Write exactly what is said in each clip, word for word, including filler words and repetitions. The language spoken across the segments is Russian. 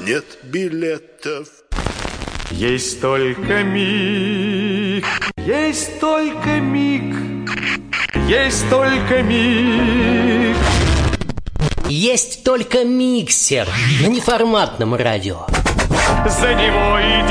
нет билетов. Есть только миг, есть только миг, есть только миг. Есть только миксер на неформатном радио. За него и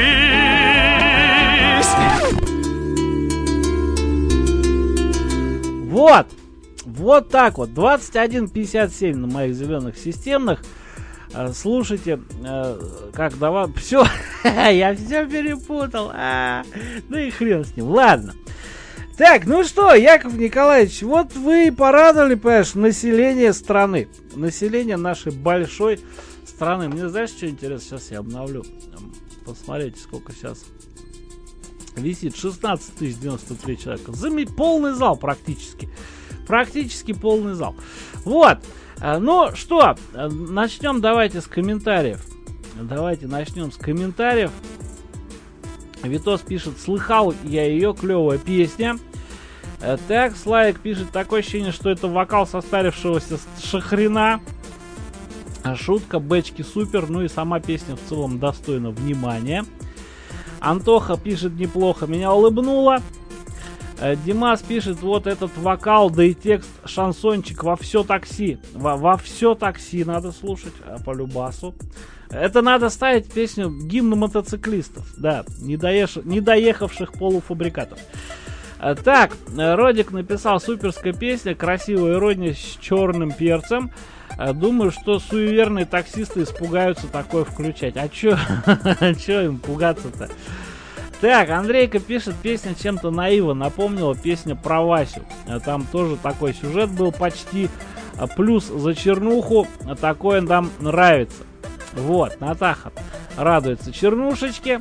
держись. Вот, вот так вот, двадцать один пятьдесят семь на моих зеленых системных. Слушайте, как давай, все, я все перепутал, а, ну и хрен с ним, ладно. Так, ну что, Яков Николаевич, вот вы и порадовали, понимаешь, население страны, население нашей большой страны. Мне знаешь, что интересно, сейчас я обновлю, посмотрите, сколько сейчас висит, шестнадцать тысяч девяносто три человека, Зами... полный зал практически, практически полный зал, вот. Ну что, начнем давайте с комментариев. Давайте начнем с комментариев. Витос пишет: слыхал я ее, клевая песня. Так, Славик пишет: такое ощущение, что это вокал состарившегося Шахрина. Шутка, бэчки супер, ну и сама песня в целом достойна внимания. Антоха пишет: неплохо, меня улыбнуло. Димас пишет: вот этот вокал, да и текст, шансончик во все такси. Во, во все такси надо слушать, по любасу. Это надо ставить песню гимн мотоциклистов, да, не, доеш... не доехавших полуфабрикатов. Так, Родик написал: суперская песня, красивая ирония с черным перцем. Думаю, что суеверные таксисты испугаются такое включать. А чё, чё им пугаться-то? Так, Андрейка пишет: песня чем-то наива напомнила песня про Васю. Там тоже такой сюжет был почти. Плюс за чернуху такое нам нравится. Вот, Натаха радуется чернушечке.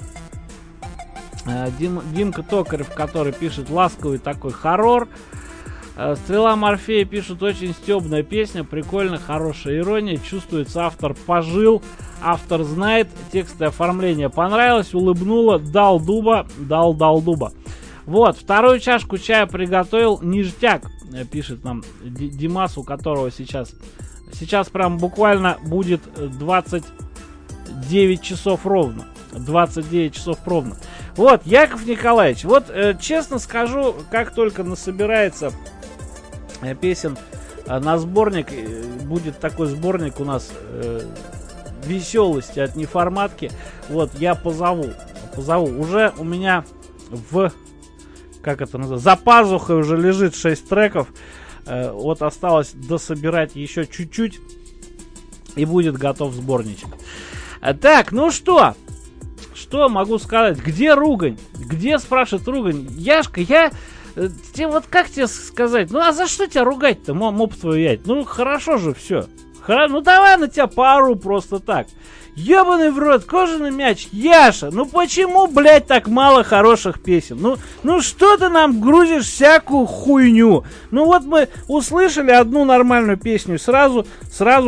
Дим, Димка Токарев, который пишет: ласковый такой хоррор. Стрела Морфея пишет: очень стебная песня, прикольно, хорошая ирония, чувствуется, автор пожил, автор знает, текст и оформление понравилось, улыбнуло, дал дуба, дал дал дуба. Вот, вторую чашку чая приготовил, ништяк, пишет нам Димас, у которого сейчас, сейчас прям буквально будет двадцать девять часов ровно. двадцать девять часов ровно. Вот, Яков Николаевич, вот э, честно скажу, как только насобирается э, песен э, на сборник, э, будет такой сборник у нас э, веселости от неформатки, вот, я позову, позову. Уже у меня в, как это называется, за пазухой уже лежит шесть треков, э, вот осталось дособирать еще чуть-чуть, и будет готов сборничек. Так, ну что? Что могу сказать? Где ругань? Где, спрашивает, ругань? Яшка, я... Тебе вот как тебе сказать? Ну а за что тебя ругать-то, моп твою ять? Ну хорошо же все. Хор... Ну давай на тебя пару просто так. Ебаный в рот, кожаный мяч. Яша, ну почему, блядь, так мало хороших песен? Ну, ну что ты нам грузишь всякую хуйню? Ну вот мы услышали одну нормальную песню, сразу, сразу